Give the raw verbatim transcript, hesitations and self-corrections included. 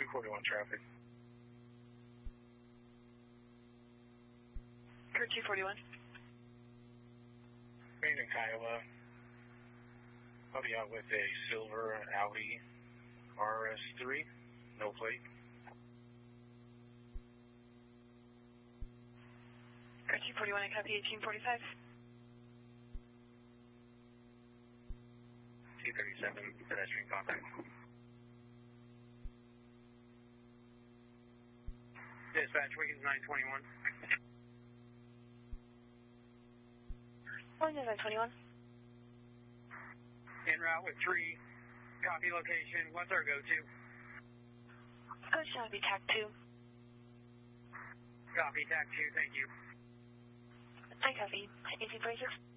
two forty-one traffic. Kurt two forty-one. Green and Kiowa. I'll be out with a silver Audi R S three, no plate. Kurt two forty-one, I copy eighteen forty-five. T thirty-seven, pedestrian contact. Dispatch, Wiggins nine twenty-one. Wiggins nine twenty-one. En route with three. Copy location. What's our go-to? Go to Shelby, T A C two. Copy, T A C two, thank you. I copy. eighteen forty-six.